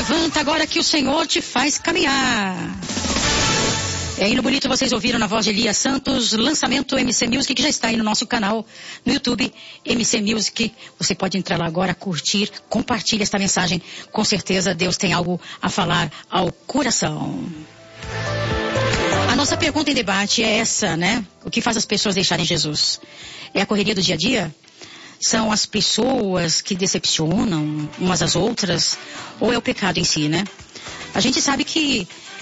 Levanta agora que o Senhor te faz caminhar. Hino bonito, vocês ouviram na voz de Elias Santos, lançamento MC Music, que já está aí no nosso canal no YouTube, MC Music. Você pode entrar lá agora, curtir, compartilhe esta mensagem. Com certeza Deus tem algo a falar ao coração. A nossa pergunta em debate é essa, né? O que faz as pessoas deixarem Jesus? É a correria do dia a dia? São as pessoas que decepcionam umas às outras? Ou é o pecado em si, né? A gente sabe que